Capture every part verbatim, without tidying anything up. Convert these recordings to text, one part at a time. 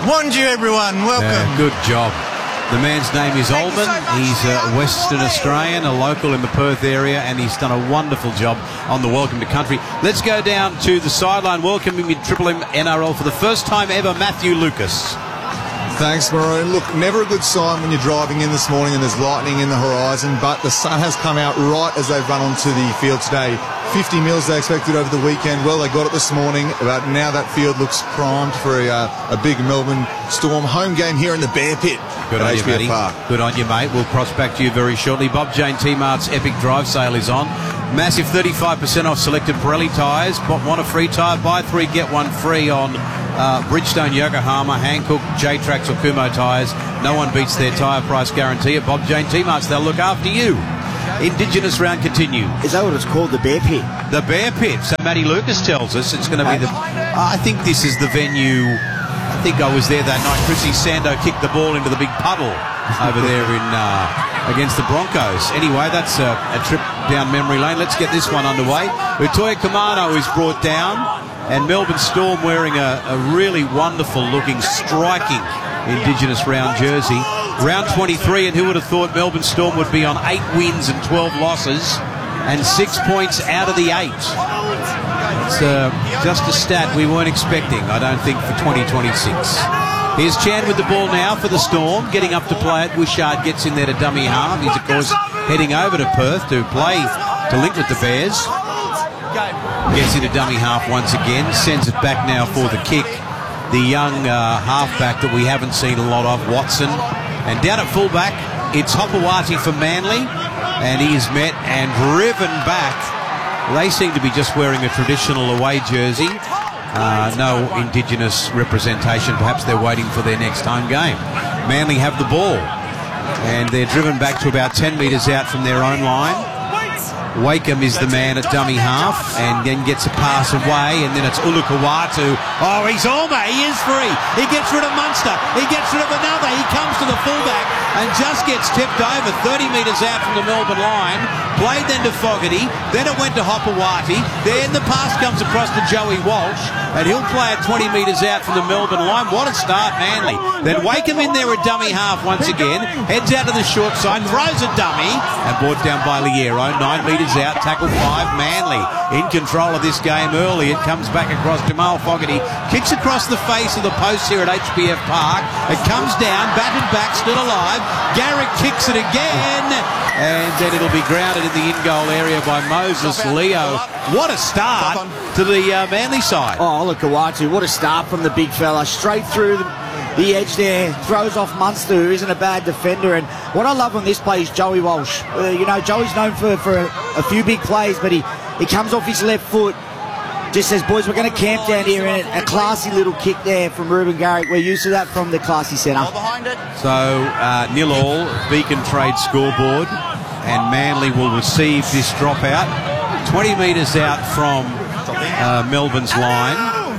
Bonjour, everyone. Welcome. Uh, good job. The man's name is Oldman. He's a Western Australian, a local in the Perth area, and he's done a wonderful job on the Welcome to Country. Let's go down to the sideline, welcoming in Triple M N R L for the first time ever, Matthew Lucas. Thanks, Maroon. Look, never a good sign when you're driving in this morning and there's lightning in the horizon, but the sun has come out right as they've run onto the field today. fifty mils they expected over the weekend. Well, they got it this morning, but now that field looks primed for a, uh, a big Melbourne Storm home game here in the Bear Pit. Good on you, matey. Good on you, mate. We'll cross back to you very shortly. Bob Jane T-Mart's Epic Drive Sale is on. Massive thirty-five percent off selected Pirelli tyres. Want a free tyre? Buy three, get one free on uh, Bridgestone, Yokohama, Hankook, J-Trax or Kumho tyres. No one beats their tyre price guarantee at Bob Jane T-Mart's. They'll look after you. Indigenous round continue. Is that what it's called, the Bear Pit? The Bear Pit. So Matty Lucas tells us it's going to be the... I think this is the venue... I think I was there that night. Chrissy Sando kicked the ball into the big puddle over there in uh, against the Broncos. Anyway, that's a, a trip down memory lane. Let's get this one underway. Utoya Kamano is brought down, and Melbourne Storm wearing a, a really wonderful looking, striking Indigenous round jersey. Round twenty-three, and who would have thought Melbourne Storm would be on eight wins and twelve losses and six points out of the eight. It's uh, just a stat we weren't expecting, I don't think, for twenty twenty-six. Here's Chan with the ball now for the Storm, getting up to play it. Wishart gets in there to dummy half. He's, of course, heading over to Perth to play, to link with the Bears. Gets into dummy half once again, sends it back now for the kick. The young uh, halfback that we haven't seen a lot of, Watson. And down at fullback, it's Hopewati for Manly, and he is met and driven back. They seem to be just wearing a traditional away jersey. Uh, no Indigenous representation. Perhaps they're waiting for their next home game. Manly have the ball, and they're driven back to about ten metres out from their own line. Wakeham is the man at dummy half, and then gets a pass away, and then it's Ulukawatu. Oh, he's almost, he is free. He gets rid of Munster. He gets rid of another. He comes to the fullback and just gets tipped over thirty metres out from the Melbourne line. Played then to Fogarty. Then it went to Hopewati. Then the pass comes across to Joey Walsh, and he'll play it twenty metres out from the Melbourne line. What a start, Manly. Then Wakeham in there at dummy half once again. Heads out to the short side, throws a dummy, and brought down by Liero. Nine metres out, tackle five. Manly in control of this game early. It comes back across Jamal Fogarty. Kicks across the face of the post here at H B F Park. It comes down, batted back, still alive. Garrick kicks it again, and then it'll be grounded in the in-goal area by Moses Leo. What a start to the uh, Manly side. Oh, look, Kawatu, what a start from the big fella. Straight through the, the edge there, throws off Munster, who isn't a bad defender. And what I love on this play is Joey Walsh. Uh, you know, Joey's known for, for a, a few big plays, but he, he comes off his left foot. Just says, boys, we're going to camp down here, and a classy little kick there from Ruben Garrick. We're used to that from the classy centre. So, uh, nil all, Beacon Trade scoreboard, and Manly will receive this dropout. twenty metres out from uh, Melbourne's line.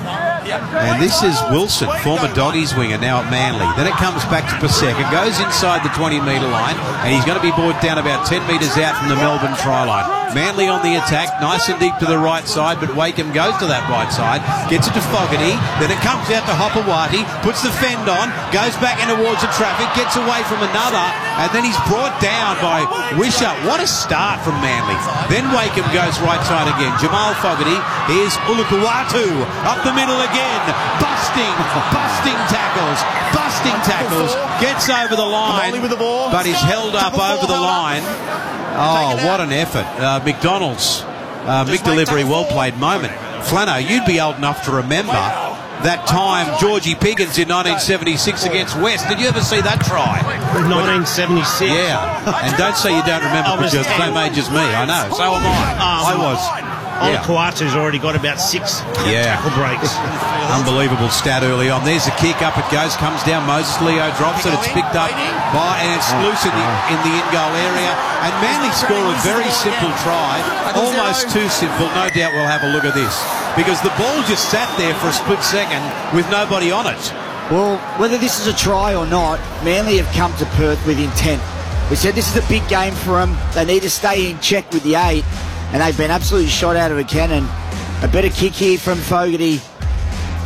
And this is Wilson, former Doggies winger, now at Manly. Then it comes back to Paseka, goes inside the twenty metre line, and he's going to be brought down about ten metres out from the Melbourne try line. Manly on the attack, nice and deep to the right side, but Wakeham goes to that right side, gets it to Fogarty, then it comes out to Hopewati, puts the fend on, goes back in towards the traffic, gets away from another, and then he's brought down by Wisher. What a start from Manly. Then Wakeham goes right side again. Jamal Fogarty, here's Ulukawatu, up the middle again, busting, busting tackles, busting tackles, gets over the line, but he's held up over the line. Oh, what an effort. Uh, McDonald's, uh, Mick Delivery, well-played moment. Flano, you'd be old enough to remember that time Georgie Piggins in nineteen seventy-six against West. Did you ever see that try? nineteen seventy-six? Yeah. And don't say you don't remember because you're the same age as me. I know. So am I. Um, I was. Old yeah. Kawatu's already got about six yeah. tackle breaks. Unbelievable stat early on. There's a kick, up it goes, comes down. Moses Leo drops it. It's picked up by, and it's loose in the, in the in-goal area. And Manly score a very simple try, almost too simple. No doubt we'll have a look at this, because the ball just sat there for a split second with nobody on it. Well, whether this is a try or not, Manly have come to Perth with intent. We said this is a big game for them. They need to stay in check with the eight, and they've been absolutely shot out of a cannon. A better kick here from Fogarty.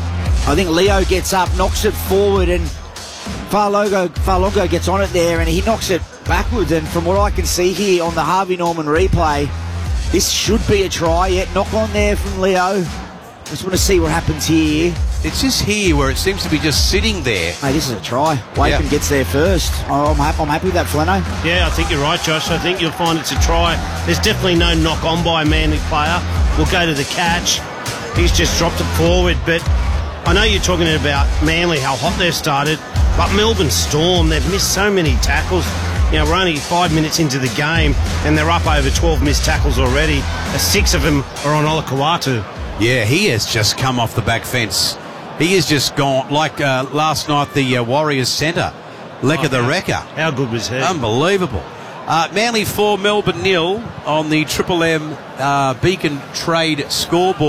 I think Leo gets up, knocks it forward, and Farlogo, Farlogo gets on it there, and he knocks it backwards. And from what I can see here on the Harvey Norman replay, this should be a try. Yeah, knock on there from Leo. Just want to see what happens here. It's just here where it seems to be just sitting there. Hey, this is a try. Wapen Yeah. gets there first. Oh, I'm, happy, I'm happy with that, Fleno. Yeah, I think you're right, Josh. I think you'll find it's a try. There's definitely no knock on by a Manly player. We'll go to the catch. He's just dropped it forward, but I know you're talking about Manly, how hot they've started, but Melbourne Storm, they've missed so many tackles. You know, we're only five minutes into the game, and they're up over twelve missed tackles already. Six of them are on Olakau'atu. Yeah, he has just come off the back fence. He has just gone, like uh, last night, the uh, Warriors centre, Lecker Oh, the how- Wrecker. How good was he? Unbelievable. Uh, Manly four, Melbourne nil on the Triple M uh, Beacon Trade scoreboard.